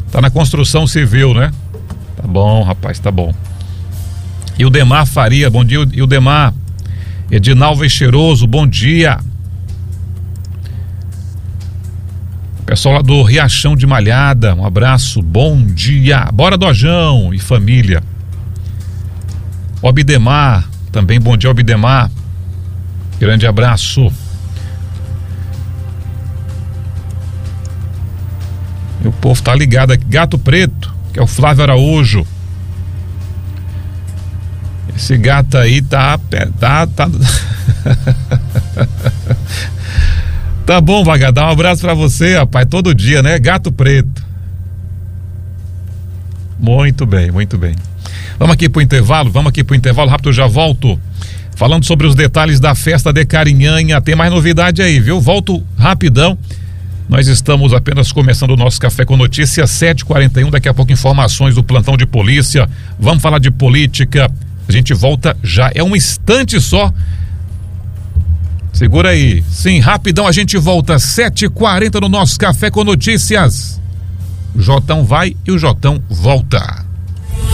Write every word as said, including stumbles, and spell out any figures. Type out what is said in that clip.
Tá na construção civil, né? Tá bom, rapaz, tá bom. E o Demar Faria, bom dia, e o Demar. Edinalves Cheiroso, bom dia. Pessoal lá do Riachão de Malhada, um abraço, bom dia. Bora Dojão e família. Obdemar, também bom dia, Obdemar. Grande abraço. E o povo tá ligado aqui. Gato Preto, que é o Flávio Araújo. Esse gato aí tá. tá, tá... Tá bom, Vagadão, um abraço pra você, rapaz, todo dia, né? Gato Preto. Muito bem, muito bem. Vamos aqui pro intervalo, vamos aqui pro intervalo, rápido, eu já volto. Falando sobre os detalhes da festa de Carinhanha, tem mais novidade aí, viu? Volto rapidão. Nós estamos apenas começando o nosso Café com Notícias, sete e quarenta e um, daqui a pouco informações do plantão de polícia. Vamos falar de política. A gente volta já, é um instante só. Segura aí. Sim, rapidão a gente volta, sete e quarenta no nosso Café com Notícias. O Jotão vai e o Jotão volta.